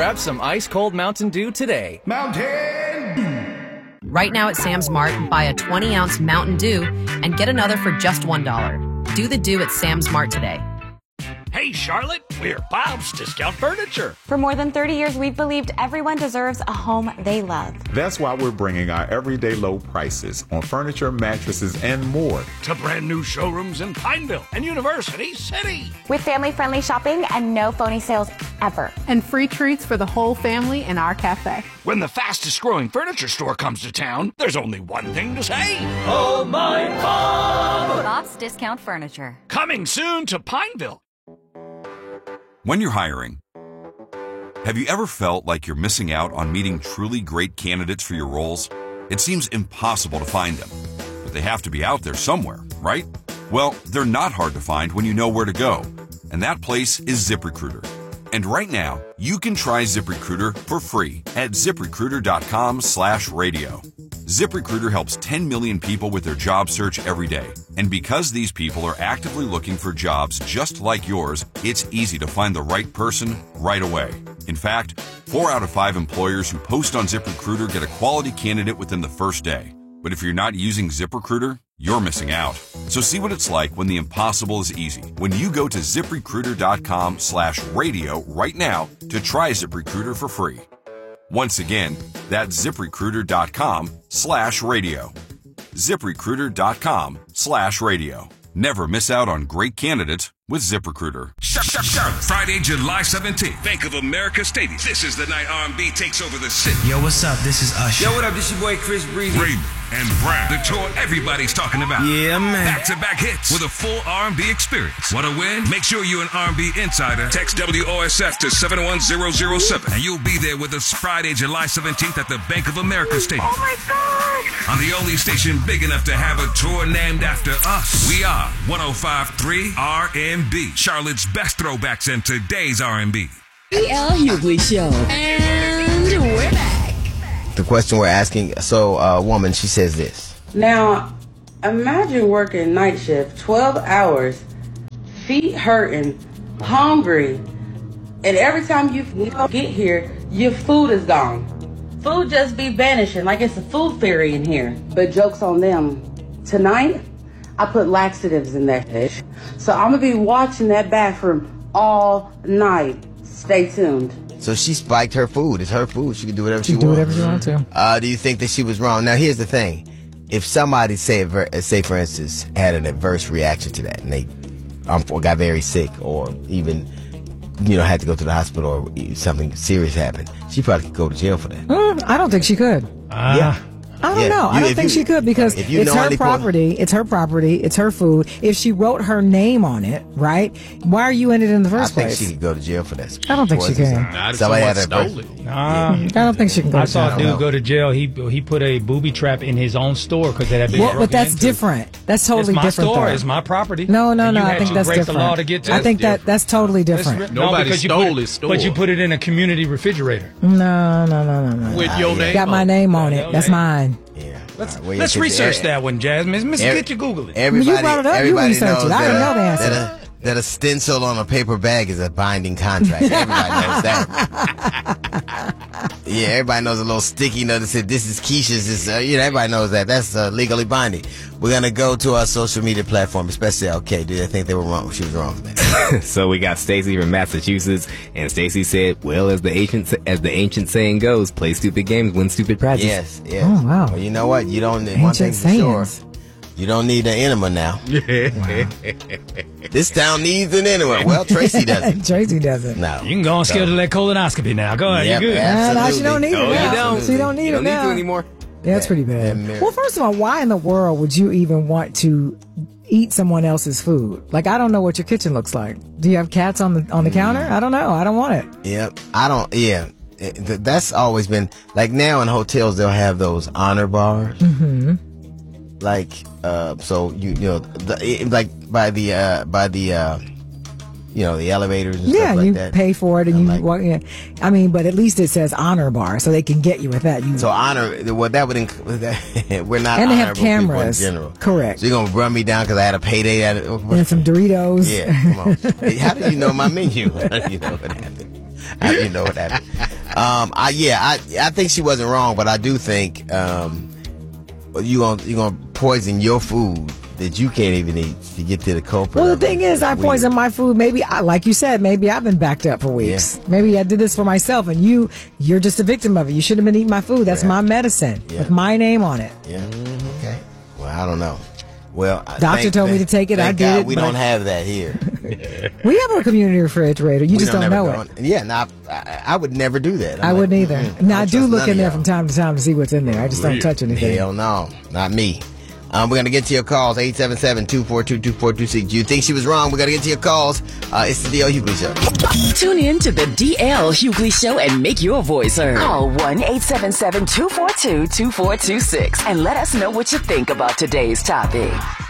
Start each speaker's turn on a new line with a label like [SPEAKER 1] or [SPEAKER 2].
[SPEAKER 1] grab some ice-cold Mountain Dew today.
[SPEAKER 2] Mountain Dew!
[SPEAKER 3] Right now at Sam's Mart, buy a 20-ounce Mountain Dew and get another for just $1. Do the Dew at Sam's Mart today.
[SPEAKER 4] Hey, Charlotte, we're Bob's Discount Furniture.
[SPEAKER 5] For more than 30 years, we've believed everyone deserves a home they love.
[SPEAKER 6] That's why we're bringing our everyday low prices on furniture, mattresses, and more
[SPEAKER 4] to brand new showrooms in Pineville and University City.
[SPEAKER 5] With family-friendly shopping and no phony sales ever.
[SPEAKER 7] And free treats for the whole family in our cafe.
[SPEAKER 4] When the fastest growing furniture store comes to town, there's only one thing to say.
[SPEAKER 8] Oh, my Bob!
[SPEAKER 9] Bob's Discount Furniture.
[SPEAKER 4] Coming soon to Pineville.
[SPEAKER 10] When you're hiring, have you ever felt like you're missing out on meeting truly great candidates for your roles? It seems impossible to find them, but they have to be out there somewhere, right? Well, they're not hard to find when you know where to go, and that place is ZipRecruiter. And right now, you can try ZipRecruiter for free at ZipRecruiter.com/radio. ZipRecruiter helps 10 million people with their job search every day. And because these people are actively looking for jobs just like yours, it's easy to find the right person right away. In fact, 4 out of 5 employers who post on ZipRecruiter get a quality candidate within the first day. But if you're not using ZipRecruiter, you're missing out. So see what it's like when the impossible is easy. When you go to ZipRecruiter.com/radio right now to try ZipRecruiter for free. Once again, that's ZipRecruiter.com/radio. ZipRecruiter.com/radio. Never miss out on great candidates with ZipRecruiter.
[SPEAKER 11] Charlotte, Friday, July 17th, Bank of America Stadium. This is the night R&B takes over the city.
[SPEAKER 12] Yo, what's up? This is Usher.
[SPEAKER 13] Yo, what up? This your boy Chris Breezy.
[SPEAKER 11] Raymond and Brown. The tour everybody's talking about.
[SPEAKER 12] Yeah, man.
[SPEAKER 11] Back-to-back hits with a full R&B experience. Want to win? Make sure you're an R&B insider. Text WOSF to 71007. And you'll be there with us Friday, July 17th at the Bank of America Stadium.
[SPEAKER 13] Oh, my God.
[SPEAKER 11] On the only station big enough to have a tour named after us. We are 105.3 R&B. Charlotte's best throwbacks in today's R&B.
[SPEAKER 14] The L. Hughley Show. And we're back.
[SPEAKER 15] The question we're asking, so a woman, she says this.
[SPEAKER 16] Now, imagine working night shift, 12 hours, feet hurting, hungry, and every time you get here, your food is gone. Food just be vanishing like it's a food fairy in here. But joke's on them. Tonight, I put laxatives in that dish. So I'm going to be watching that bathroom all night. Stay tuned.
[SPEAKER 15] So she spiked her food. It's her food. She can do whatever she wants.
[SPEAKER 17] Do whatever she wants to.
[SPEAKER 15] Do you think that she was wrong? Now, here's the thing. If somebody, say for instance, had an adverse reaction to that and they got very sick or even, had to go to the hospital or something serious happened, she probably could go to jail for that.
[SPEAKER 17] I don't think she could.
[SPEAKER 15] Yeah.
[SPEAKER 17] I don't know. I don't think she could because it's her property. It's her property. It's her food. If she wrote her name on it, right? Why are you in it in the first place?
[SPEAKER 15] I think she could go to jail for that.
[SPEAKER 17] I don't think she can.
[SPEAKER 15] Somebody had stole it.
[SPEAKER 17] I don't think she can go to jail.
[SPEAKER 18] I saw a dude go to jail. He put a booby trap in his own store because it had been broken into.
[SPEAKER 17] But that's different. That's totally different.
[SPEAKER 18] It's my store. It's my property.
[SPEAKER 17] No. I think that's different.
[SPEAKER 18] The law to get to
[SPEAKER 17] I think that's totally different.
[SPEAKER 18] Nobody stole his store. But you put it in a community refrigerator.
[SPEAKER 17] No.
[SPEAKER 18] With your name.
[SPEAKER 17] Got my name on it. That's mine.
[SPEAKER 15] Yeah.
[SPEAKER 18] Let's research that one, Jasmine. Get you Google it.
[SPEAKER 17] You brought it up. You researched it. I didn't know the answer.
[SPEAKER 15] That a stencil on a paper bag is a binding contract. Everybody knows that. Yeah, everybody knows a little sticky note that said, this is Keisha's. Everybody knows that. That's legally binding. We're going to go to our social media platform, especially LK. Do they think they were wrong? She was wrong.
[SPEAKER 19] So we got Stacy from Massachusetts, and Stacy said, well, as the ancient saying goes, play stupid games, win stupid prizes.
[SPEAKER 15] Yes.
[SPEAKER 17] Oh, wow.
[SPEAKER 15] Well, you know what? You don't need one thing for sure. You don't need an enema now. Wow. This town needs an enema. Well, Tracy doesn't.
[SPEAKER 17] Tracy doesn't.
[SPEAKER 15] No.
[SPEAKER 18] You can go and schedule that colonoscopy now. Go ahead.
[SPEAKER 15] Yep,
[SPEAKER 18] You're good.
[SPEAKER 17] No, she don't need it now. She don't need it now.
[SPEAKER 19] You don't need to anymore.
[SPEAKER 17] Yeah, that's pretty bad. Well, first of all, why in the world would you even want to eat someone else's food? Like, I don't know what your kitchen looks like. Do you have cats on the counter? I don't know. I don't want it.
[SPEAKER 15] Yep. I don't. Yeah. That's always been like now in hotels they'll have those honor bars.
[SPEAKER 17] Mm-hmm.
[SPEAKER 15] Like so like by the the elevators and stuff like that.
[SPEAKER 17] Yeah, you pay for it and you walk in. I mean, but at least it says honor bar, so they can get you with that.
[SPEAKER 15] So honor, well, that would we're not.
[SPEAKER 17] And they have
[SPEAKER 15] honorable
[SPEAKER 17] cameras.
[SPEAKER 15] People in general.
[SPEAKER 17] Correct.
[SPEAKER 15] So you're gonna run me down because I had a payday at it.
[SPEAKER 17] And some Doritos.
[SPEAKER 15] Yeah, come on. Hey, how do you know my menu? How do you know what happened? I think she wasn't wrong, but I do think you gonna poison your food that you can't even eat to get to the culprit.
[SPEAKER 17] Well, the thing is, I poisoned my food. Maybe, like you said, maybe I've been backed up for weeks. Yeah. Maybe I did this for myself, and you're just a victim of it. You shouldn't have been eating my food. That's my medicine with my name on it.
[SPEAKER 15] Yeah. Okay. Well, I don't know. Well,
[SPEAKER 17] doctor told me to take it. I did
[SPEAKER 15] God
[SPEAKER 17] it.
[SPEAKER 15] We don't have that here.
[SPEAKER 17] We have a community refrigerator. You just don't know it.
[SPEAKER 15] Yeah, no, I would never do that.
[SPEAKER 17] I wouldn't either. Now I do look in there from time to time to see what's in there. I just don't touch anything.
[SPEAKER 15] Hell no, not me. We're going to get to your calls, 877-242-2426. Do you think she was wrong? We're going to get to your calls. It's the D.L. Hughley Show.
[SPEAKER 14] Tune in to the D.L. Hughley Show and make your voice heard. Call 1-877-242-2426 and let us know what you think about today's topic.